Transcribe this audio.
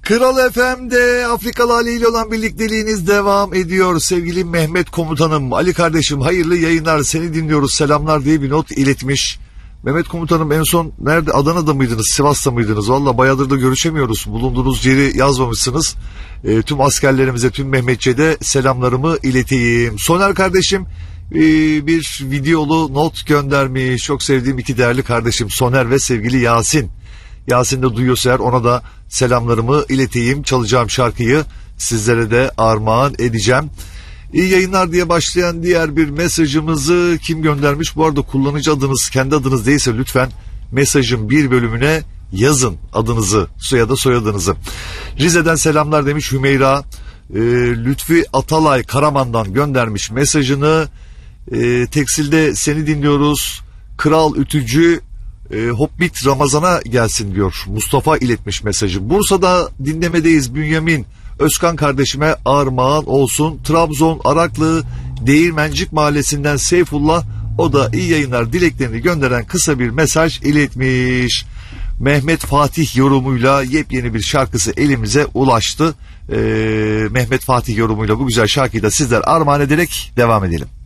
Kral FM'de Afrikalı Ali ile olan birlikteliğiniz devam ediyor. Sevgili Mehmet Komutanım, Ali kardeşim hayırlı yayınlar, seni dinliyoruz, selamlar diye bir not iletmiş. Mehmet Komutanım en son nerede, Adana'da mıydınız, Sivas'ta mıydınız? Valla bayağıdır da görüşemiyoruz, bulunduğunuz yeri yazmamışsınız. Tüm askerlerimize, tüm Mehmetçe'de selamlarımı ileteyim. Soner kardeşim bir videolu not göndermiş. Çok sevdiğim iki değerli kardeşim Soner ve sevgili Yasin. Yasin de duyuyorsa eğer ona da selamlarımı ileteyim. Çalacağım şarkıyı sizlere de armağan edeceğim. İyi yayınlar diye başlayan diğer bir mesajımızı kim göndermiş? Bu arada kullanıcı adınız kendi adınız değilse lütfen mesajın bir bölümüne yazın adınızı ya da soyadınızı. Rize'den selamlar demiş Hümeyra. Lütfi Atalay Karaman'dan göndermiş mesajını. Tekstilde seni dinliyoruz. Kral Ütücü Hobbit Ramazan'a gelsin diyor. Mustafa iletmiş mesajı. Bursa'da dinlemedeyiz. Bünyamin Özkan kardeşime armağan olsun. Trabzon Araklı Değirmencik Mahallesi'nden Seyfullah, o da iyi yayınlar dileklerini gönderen kısa bir mesaj iletmiş. Mehmet Fatih yorumuyla yepyeni bir şarkısı elimize ulaştı. Mehmet Fatih yorumuyla bu güzel şarkıyı da sizler armağan ederek devam edelim.